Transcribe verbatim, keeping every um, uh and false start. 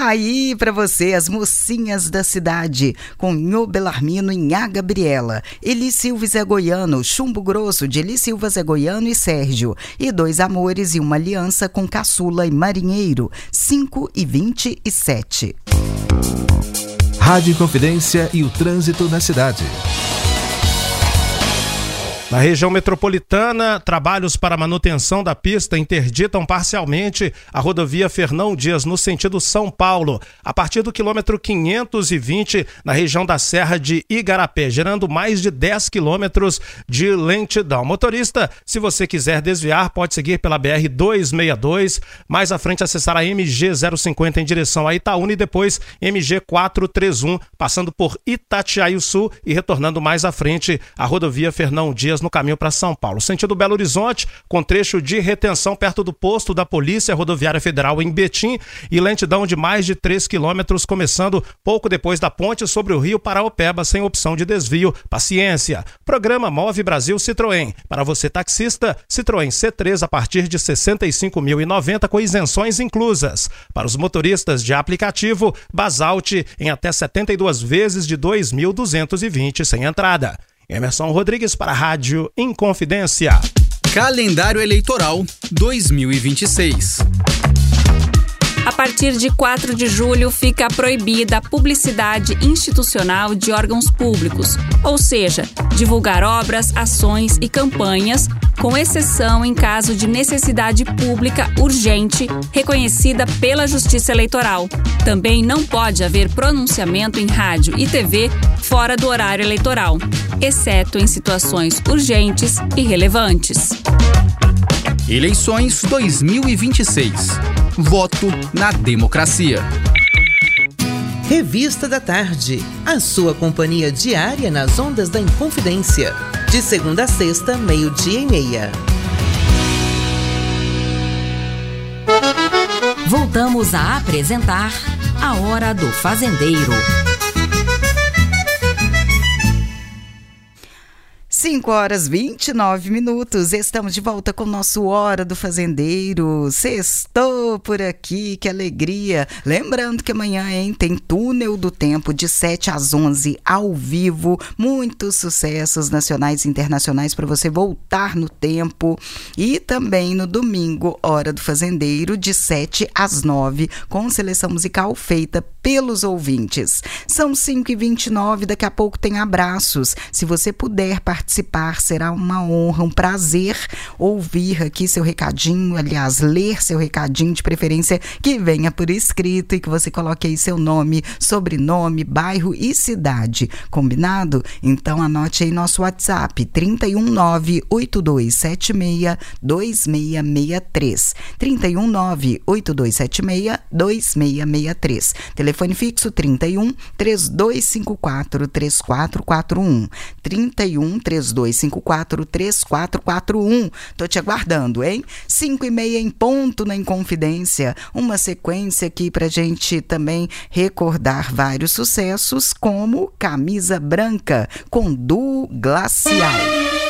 Aí, para você, as mocinhas da cidade, com Nhô Belarmino e Nha Gabriela, Eli Silva e Zé Goiano, Chumbo Grosso de Eli Silva, Zé Goiano e Sérgio, e Dois Amores e uma Aliança com Caçula e Marinheiro, cinco e vinte e sete. Rádio Inconfidência e o trânsito na cidade. Na região metropolitana, trabalhos para manutenção da pista interditam parcialmente a rodovia Fernão Dias no sentido São Paulo, a partir do quilômetro quinhentos e vinte na região da Serra de Igarapé, gerando mais de dez quilômetros de lentidão. Motorista, se você quiser desviar, pode seguir pela B R duzentos e sessenta e dois, mais à frente acessar a M G zero cinquenta em direção a Itaúna e depois M G quatrocentos e trinta e um, passando por Itatiaia-Sul e retornando mais à frente a rodovia Fernão Dias no caminho para São Paulo. Sentido Belo Horizonte, com trecho de retenção perto do posto da Polícia Rodoviária Federal em Betim e lentidão de mais de três quilômetros, começando pouco depois da ponte sobre o rio Paraopeba, sem opção de desvio. Paciência. Programa Move Brasil Citroën. Para você taxista, Citroën C três a partir de sessenta e cinco mil e noventa com isenções inclusas. Para os motoristas de aplicativo, Basalt em até setenta e duas vezes de dois mil duzentos e vinte sem entrada. Emerson Rodrigues para a Rádio Inconfidência. Calendário Eleitoral dois mil e vinte e seis. A partir de quatro de julho fica proibida a publicidade institucional de órgãos públicos, ou seja, divulgar obras, ações e campanhas, com exceção em caso de necessidade pública urgente reconhecida pela Justiça Eleitoral. Também não pode haver pronunciamento em rádio e T V fora do horário eleitoral, exceto em situações urgentes e relevantes. Eleições dois mil e vinte e seis. Voto na democracia. Revista da Tarde, a sua companhia diária nas ondas da Inconfidência. De segunda a sexta, meio-dia e meia. Voltamos a apresentar A Hora do Fazendeiro. cinco horas e vinte e nove minutos, estamos de volta com o nosso Hora do Fazendeiro. Sextou por aqui, que alegria. Lembrando que amanhã, hein, tem Túnel do Tempo de sete às onze, ao vivo. Muitos sucessos nacionais e internacionais para você voltar no tempo. E também no domingo, Hora do Fazendeiro, de sete às nove, com seleção musical feita pelos ouvintes. São cinco e vinte e nove, daqui a pouco tem abraços. Se você puder participar, participar, será uma honra, um prazer ouvir aqui seu recadinho, aliás, ler seu recadinho, de preferência que venha por escrito e que você coloque aí seu nome, sobrenome, bairro e cidade. Combinado? Então anote aí nosso WhatsApp, trinta e um, nove, oito dois sete seis, dois seis seis três. trinta e um, nove, oito dois sete seis, dois seis seis três. Telefone fixo trinta e um, três dois cinco quatro, três quatro quatro um. trinta e um, três dois cinco quatro, três quatro quatro um. Tô te aguardando, hein? cinco e meia em ponto na Inconfidência. Uma sequência aqui pra gente também recordar vários sucessos, como Camisa Branca, com Duo Glacial.